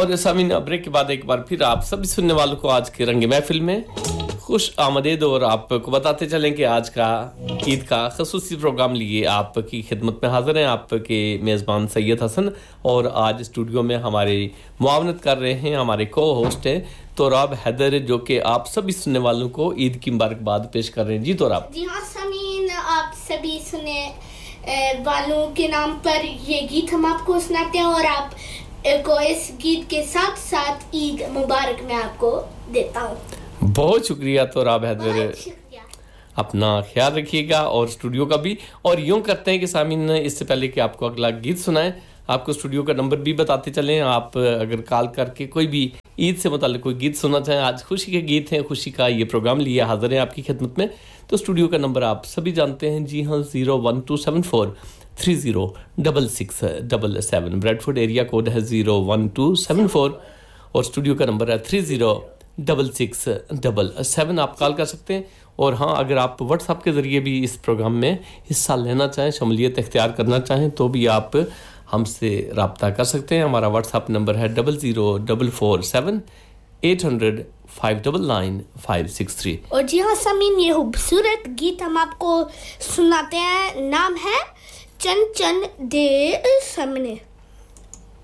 और सामीन ब्रेक के बाद एक बार फिर आप सभी सुनने वालों को आज के रंग महफिल में खुश आमदीद और आपको बताते चलें कि आज का ईद का ख़ुसूसी प्रोग्राम लिए आपकी खिदमत में हाज़िर हैं आपके मेज़बान सैयद हसन और आज स्टूडियो में हमारी मुआवनत कर रहे हैं हमारे को होस्ट हैं तोराब हैदर जो कि आप सभी सुनने वालों को ईद की मुबारकबाद पेश कर रहे हैं जी तोराब जी हाँ सामीन आप सभी सुनने वालों के नाम पर ये गीत हम आपको सुनाते हैं और आप को इस गीत के साथ साथ ईद मुबारक मैं आपको देता हूँ बहुत शुक्रिया तोराब हैदर अपना ख्याल रखिएगा और स्टूडियो का भी और यूं करते हैं कि सामीन इससे पहले कि आपको अगला गीत सुनाएं आपको स्टूडियो का नंबर भी बताते चलें आप अगर कॉल करके कोई भी ईद से मुताल्लिक कोई गीत सुनना चाहें आज खुशी के गीत हैं खुशी का ये प्रोग्राम लिए हाजिर हैं आपकी खिदमत में तो स्टूडियो का नंबर आप सभी जानते हैं जी हाँ 01274 306677 ब्रैडफोर्ड एरिया कोड है 01274 और स्टूडियो का नंबर है 306677 आप कॉल कर सकते हैं और हाँ अगर आप व्हाट्सएप के ज़रिए भी इस प्रोग्राम में हिस्सा लेना चाहें शमूलियत इख्तियार करना चाहें तो भी आप हमसे रब्ता कर सकते हैं हमारा व्हाट्सएप नंबर है 00447 800 599 और जी हाँ समीन ये खूबसूरत गीत हम आपको सुनाते हैं नाम है चन चन दे सामने